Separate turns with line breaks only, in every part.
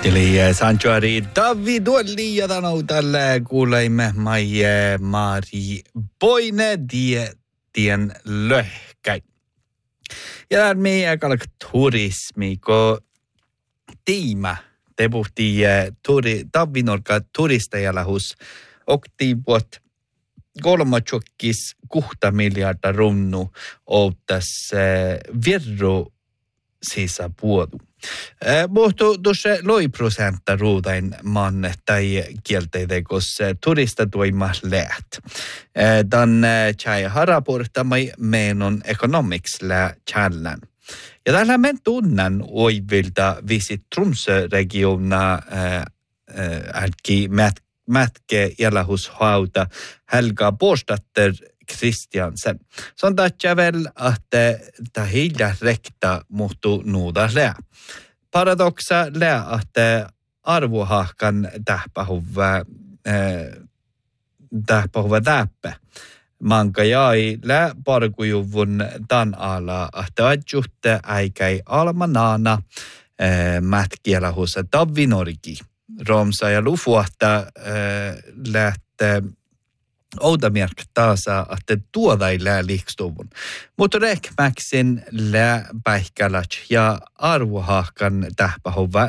Eli Sanchuari David Olli ja tälle kuulemme Maije Mari Boine tien löhkäi. Ja me kalk turismi ko tiima te puhti Tavinorka turistajalahus oktivuot 3,6 miljardia runnu outas virru sisa puodu. Muhtu tuossa loiprosenta ruudain manne tai kielteidekos turista tuimas läht. Dan tjai haraportamai menon economics lä tjallan. Ja tällä men tunnan oivilta visit Tromsø-regiona älki mätke jälähushauta Helga Borstatter Christiansen. Så on tahtja väl att det hela räkta muhtu nuuda lää. Paradoksa lää att arvohahkan tähpähuva tähpä. Manka jäi lää parkujuvun tan ala että adjutte äikäi almanana mätkielahussa Tavinorki. Romsa ja lufuahta lähtee Oudamjärk taasa, että tuoda ei lää liikstuvun. Mutta räkmäksin lää päihkälät ja arvohahkan tähpähova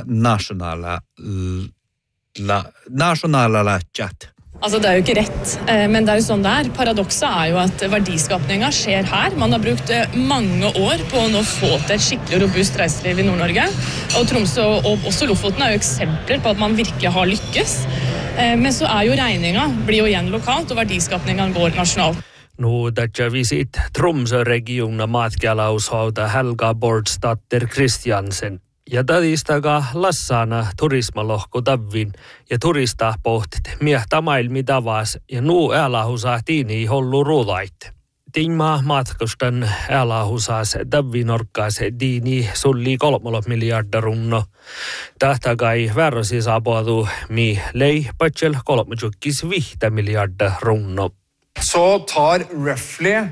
nationala lähtjät.
Altså det er jo ikke rett, men det er jo sånn det er. Paradokset er jo at verdiskapninga skjer her. Man har brukt mange år på å nå få til et skikkelig robust reiseliv i Nord-Norge. Og Tromsø og også Lofoten er jo eksempler på at man virkelig har lykkes. Men så er jo regninga blir jo igjen lokalt, og verdiskapninga går nasjonalt.
Nu tätä visit Tromsø-regiona matkialaushauta Helga Borstatter Christiansen. Ja tadistaga lassana turismalohko Tavin ja turista pohtit miehtä maailmi tavas ja nuu äälahusahtini hollu ruudait. Tiima matkustan äälahusaas Tavinorkkaas diini sulli 3 miljardia runno. Tähtäkai värrosi saapuadu mi lei patsel 3,5 miljardia runno.
Så tar roughly,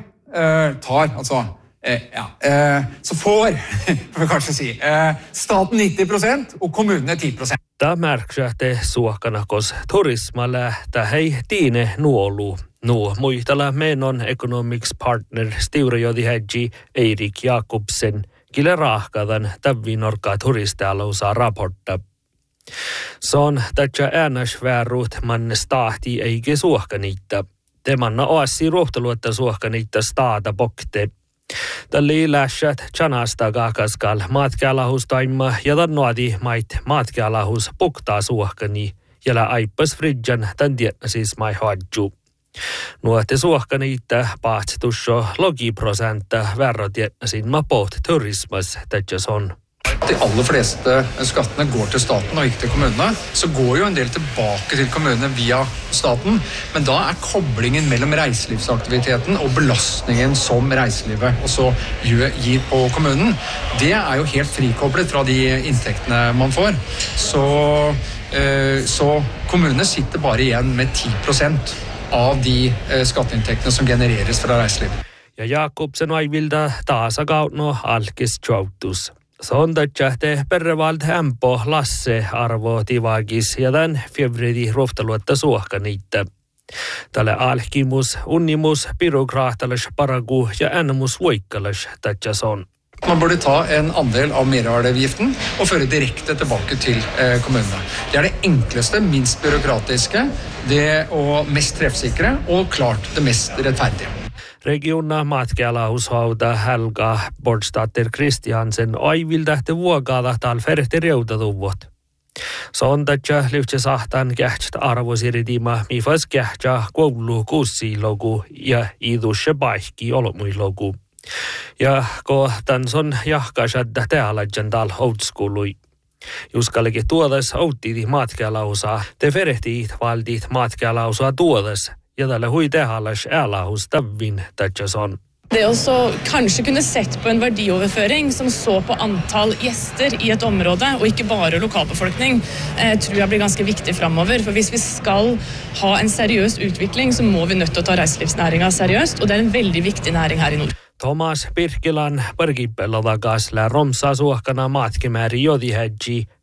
så får vi kanskje si, staten 90% og kommunene 10%.
Tämä märksähte suokanakos turisma lähtää hei tiine nuolu. Nu muistella menon economics partner Stiurajodi Hedji Eirik Jakobsen kille rahkadan Tavinorka turistialousa raportta. Se on tätä äänäsvääruut manne stahti eikä suohkaniitta. Temanna oassi ruohtaluetta suohkaniitta staata pokte. Tälli läsät chanasta kaakaskal matkialahustaimma ja tannoadi mait matkialahus puktaa suohkani ja aippas fridjan tän siis mai hoadju. Nuotte suohkaniitta paatstusso logiprosentta verrotietnasin ma poht turismas tätsäs on.
De aller fleste skattene går til staten og ikke til kommunene. Så går jo en del tilbake til kommunene via staten, men da er koblingen mellom reiselivsaktiviteten og belastningen som reiselivet også gir på kommunen, det er jo helt frikoblet fra de inntektene man får. Så kommunene sitter bare igjen med 10% av de skatteinntektene som genereres fra reiseliv.
Ja Jakobsen aivilta taasakautno alkis joutus. Se on tätä perrevalt hämpo Lasse arvo tivagis ja tämän fievridi ruoftaluetta suohkaniitta. Tälle alkimus, unnimus, byrokraatalas, paragu ja ännemus voikkalas tätä on.
Man burde ta en andel av merverdiavgiften og føre direkte tilbake til kommunene. Det er det enkleste, minst byråkratiske, det og mest treffsikre og klart det mest rettferdige.
Regiona matkialaushauta Helga Borstatter Christiansen aiviltähti vuokaada talferti reutatuvut. Se on tätä lyhtsä sahtan kähtsät arvosiritima mifas kähtsä koulu kuussilogu ja idusse paikki olmuilogu. Ja ko tans on jahkasadda tealajan tal outskuului. Juskallekin tuodas outtiti matkialausaa, te ferehtiit valdit matkialausaa tuodas. Ja tällä hui tehallas älahus Tavin tätsäs on.
Det også kanskje kunne sett på en verdioverføring som så på antall gjester i et område, og ikke bare lokalbefolkning, tror jeg blir ganske viktig fremover. For hvis vi skal ha en seriøs utvikling, så må vi nødt til å ta reiselivsnæringa seriøst, og det er en veldig viktig næring her i nord.
Thomas Pirkilan parkippelada kasla romsa suohkana matkimääri Jodi Hedji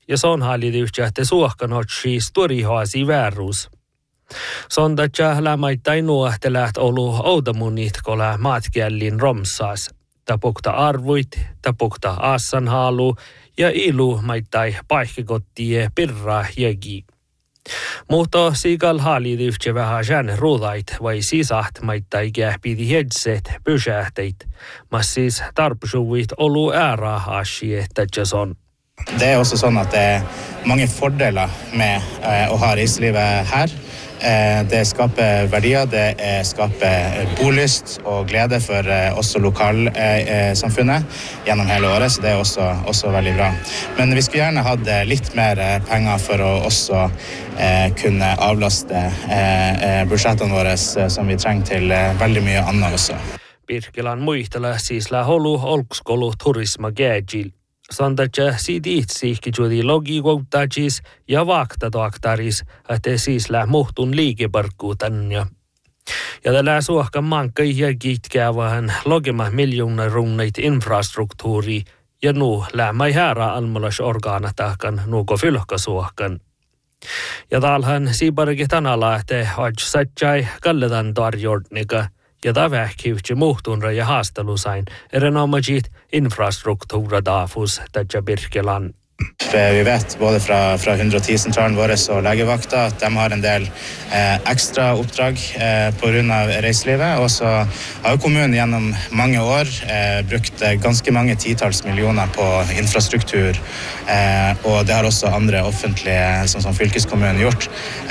ja se on hallityhtsähte suohkanotsi storihaasi vääruus. Sondatja lämmäittäin nuohteläht olu oudamunit kola maatkiellin romsaas. Tapukta arvuit, tapukta aassanhaalu ja ilu maittai paikkikottie pirra jägi. Mutta siikal hallityhtse vähän jään ruudait vai sisaht maittai kähpidi hedset pysähteit. Mas siis tarpsuvit olu äärahaasi, että on.
Det är också sånn att det är många fördelar med att ha reiselivet här. Det skaper verdier, det skaper bolyst och glädje för oss lokalsamfunnet genom hela året, så det är också väldigt bra. Men vi skulle gärna ha lite mer pengar för att också kunna avlasta budgetene våre som vi trenger till väldigt mycket annat också.
Pirkelan muistella siis holu olkskolu turisma gägil. Sondatja siitä itsekin juuri logikouttajis ja vaktatoaktaris, että siis muhtun liikeparkkuutan. Ja tällä suohkan mankkai ja kitkää vähän logema miljoona runneit infrastruktuuri ja nu lämmai häärä almalas orgaanatahkan nuuko fylkasuohkan. Ja talhan siiparki tanala, että ajsatjai kalletan tarjordnika. Ja tämä vähkivtsi muhtunra ja haastelusain erinomaisesti infrastruktuuradafus tätä Birkeland.
Vi vet både fra 110-sentralen vår og legevakta at de har en del ekstra oppdrag på grunn av reiselivet. Og så har jo kommunen gjennom mange år brukt ganske mange titalls millioner på infrastruktur. Og det har også andre offentlige, som fylkeskommunen, gjort.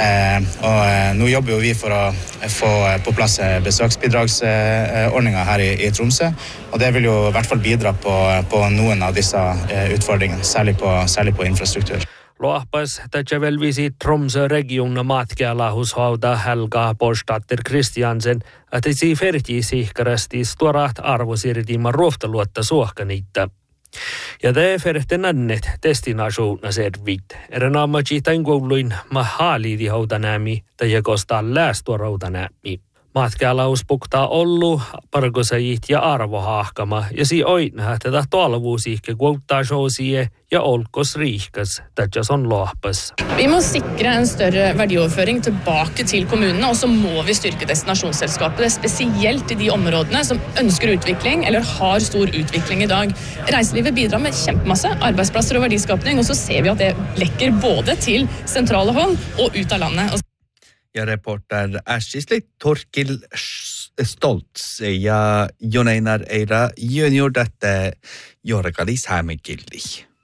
Og nå jobber jo vi for å få på plass besøksbidragsordninger her i Tromsø. Og det vil jo i hvert fall bidra på noen av disse utfordringene, særlig på infrastruktur.
Loahpas tätä velvisi Tromsø regiona matkialahusauda Helga Borstatter Christiansen, että si ferti sihkarasti stuorat arvosirtiima ruoftaluotta suohkanitta. Ja det ferten annet destinationa servit. Erinomaisesti tämän kouluin mahaliidi hautanäämi tai jakostaa läästuorautanäämi. Matkialaus puktaa ollu, parkosajit ja arvohahkama ja si oitnähä tätä tolvuusiikke kuuttaa showsie ja olkos riihkas, tätä on lohpas.
Vi må sikre en større verdioverføring tilbake til kommunene, og så må vi styrke destinasjonsselskapet, spesielt i de områdene som ønsker utvikling eller har stor utvikling i dag. Reiselivet bidrar med kjempemasse arbeidsplasser og verdiskapning, og så ser vi at det lekker både til sentrale hold og ut av landet.
Ja reporter Ashisli Torkil Stoltz ja Joneinar Eira junior tätä Jorkalis Hämekilli.